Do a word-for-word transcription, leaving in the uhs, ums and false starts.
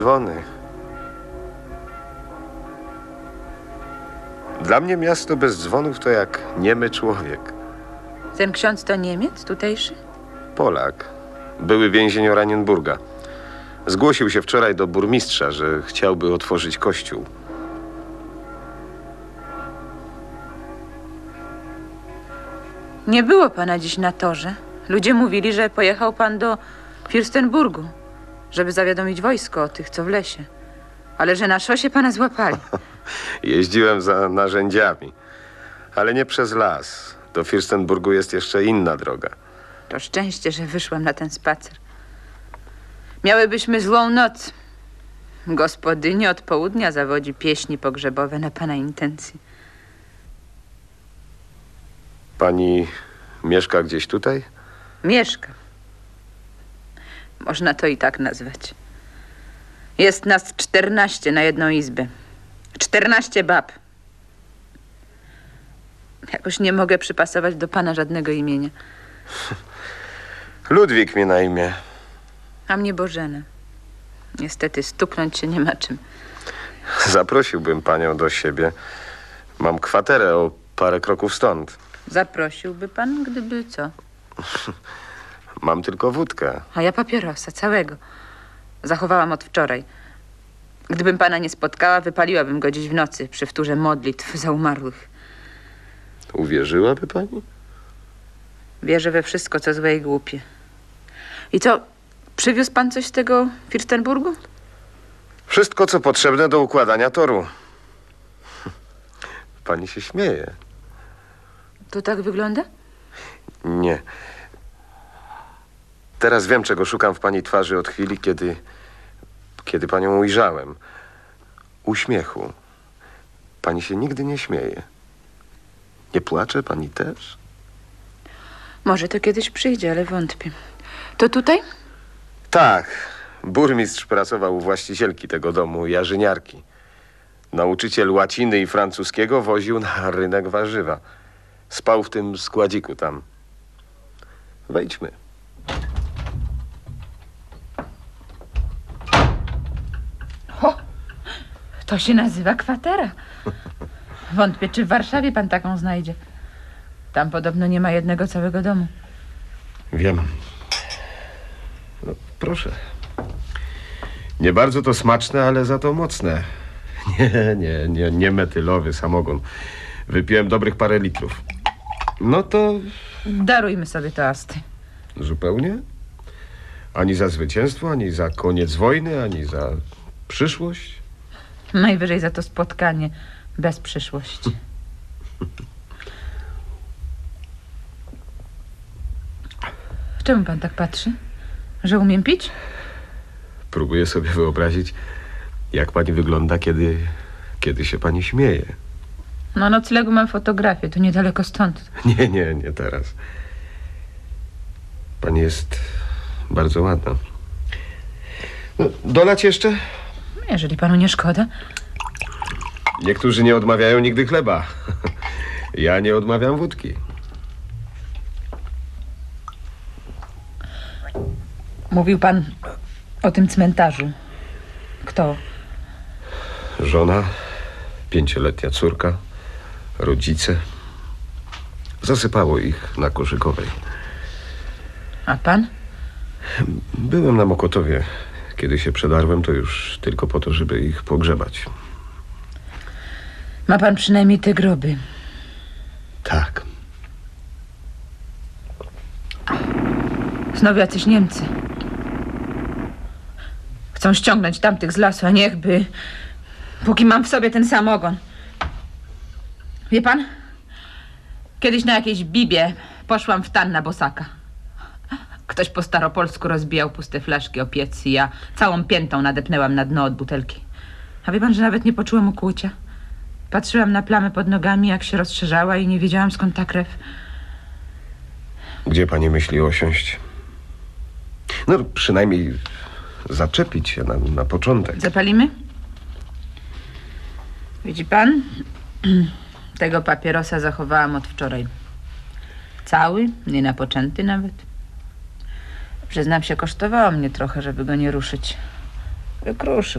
Dzwony. Dla mnie miasto bez dzwonów to jak niemy człowiek. Ten ksiądz to Niemiec tutejszy? Polak. Były więzień Oranienburga. Zgłosił się wczoraj do burmistrza, że chciałby otworzyć kościół. Nie było pana dziś na torze. Ludzie mówili, że pojechał pan do Fürstenburgu, żeby zawiadomić wojsko o tych, co w lesie. Ale że na szosie pana złapali. Jeździłem za narzędziami, ale nie przez las. Do Fürstenburgu jest jeszcze inna droga. To szczęście, że wyszłam na ten spacer. Miałybyśmy złą noc. Gospodyni od południa zawodzi pieśni pogrzebowe na pana intencje. Pani mieszka gdzieś tutaj? Mieszka. Można to i tak nazwać. Jest nas czternaście na jedną izbę. Czternaście bab. Jakoś nie mogę przypasować do pana żadnego imienia. Ludwik mnie na imię. A mnie Bożena. Niestety stuknąć się nie ma czym. Zaprosiłbym panią do siebie. Mam kwaterę o parę kroków stąd. Zaprosiłby pan, gdyby co? Mam tylko wódkę. A ja papierosa, całego. Zachowałam od wczoraj. Gdybym pana nie spotkała, wypaliłabym go dziś w nocy przy wtórze modlitw za umarłych. Uwierzyłaby pani? Wierzę we wszystko, co złe i głupie. I co, przywiózł pan coś z tego Fürstenburgu? Wszystko, co potrzebne do układania toru. Pani się śmieje. To tak wygląda? Nie. Teraz wiem, czego szukam w pani twarzy od chwili, kiedy... kiedy panią ujrzałem. Uśmiechu. Pani się nigdy nie śmieje. Nie płacze pani też? Może to kiedyś przyjdzie, ale wątpię. To tutaj? Tak. Burmistrz pracował u właścicielki tego domu, jarzyniarki. Nauczyciel łaciny i francuskiego woził na rynek warzywa. Spał w tym składziku tam. Wejdźmy. O, to się nazywa kwatera. Wątpię, czy w Warszawie pan taką znajdzie. Tam podobno nie ma jednego całego domu. Wiem. No, proszę. Nie bardzo to smaczne, ale za to mocne. Nie, nie, nie, nie metylowy samogon. Wypiłem dobrych parę litrów. No to Darujmy sobie toasty. zupełnie? Ani za zwycięstwo, ani za koniec wojny, ani za przyszłość? Najwyżej za to spotkanie bez przyszłości. Czemu pan tak patrzy? Że umiem pić? Próbuję sobie wyobrazić, jak pani wygląda, kiedy, kiedy się pani śmieje. Na noclegu mam fotografię, to niedaleko stąd. Nie, nie, nie teraz. Pani jest bardzo ładna. No, dolać jeszcze? Jeżeli panu nie szkoda. Niektórzy nie odmawiają nigdy chleba. Ja nie odmawiam wódki. Mówił pan o tym cmentarzu. Kto? Żona, pięcioletnia córka, rodzice. Zasypało ich na Koszykowej. A pan? Byłem na Mokotowie. Kiedy się przedarłem, to już tylko po to, żeby ich pogrzebać. Ma pan przynajmniej te groby. Tak. Znowu jacyś Niemcy. Chcą ściągnąć tamtych z lasu, a niechby... Póki mam w sobie ten samogon. Wie pan? Kiedyś na jakiejś bibie poszłam w tan na bosaka. Ktoś po staropolsku rozbijał puste flaszki o piec i ja całą piętą nadepnęłam na dno od butelki. A wie pan, że nawet nie poczułam ukłucia? Patrzyłam na plamę pod nogami, jak się rozszerzała i nie wiedziałam, skąd ta krew. Gdzie pani myśli osiąść? No, przynajmniej zaczepić się na, na początek. Zapalimy? Widzi pan? Tego papierosa zachowałam od wczoraj. Cały, nie napoczęty nawet. Przyznam się, kosztowało mnie trochę, żeby go nie ruszyć. Wykruszył.